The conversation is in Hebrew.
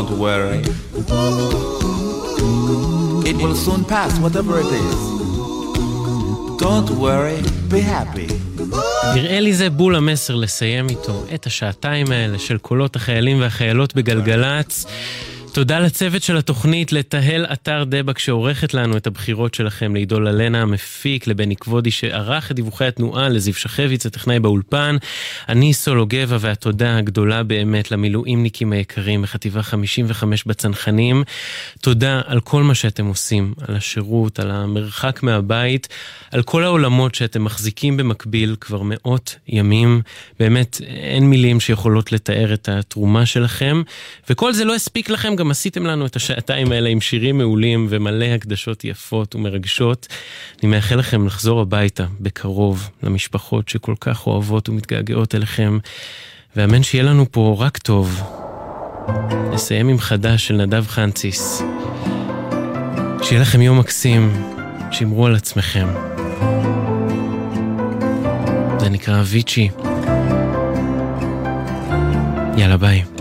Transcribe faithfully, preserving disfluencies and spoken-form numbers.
Don't worry. It will soon pass, whatever it is. Don't worry, be happy. נראה לי זה בול המסר לסיים איתו את השעתיים האלה של קולות החיילים והחיילות בגלגלץ. תודה לצוות של התוכנית, לתהל אתר דבק שעורכת לנו את הבחירות שלכם, לעידול אלנה המפיק, לבני כבודי שערך את דיווחי התנועה, לזיו שחביץ הטכנאי באולפן, אני סולו גבע, והתודה הגדולה באמת למילואימניקים היקרים בחטיבה חמישים וחמש בצנחנים. תודה על כל מה שאתם עושים, על השירות, על המרחק מהבית, על כל העולמות שאתם מחזיקים במקביל כבר מאות ימים. באמת אין מילים שיכולות לתאר את התרומה שלכם, וכל זה לא הספיק לכם, גם עשיתם לנו את השעתיים האלה עם שירים מעולים ומלא הקדשות יפות ומרגשות. אני מאחל לכם לחזור הביתה בקרוב למשפחות שכל כך אוהבות ומתגעגעות אליכם, ואמן שיהיה לנו פה רק טוב. נסיים עם חדש של נדב חנציס. שיהיה לכם יום מקסים, שמרו על עצמכם. זה נקרא ויצ'י. יאללה ביי.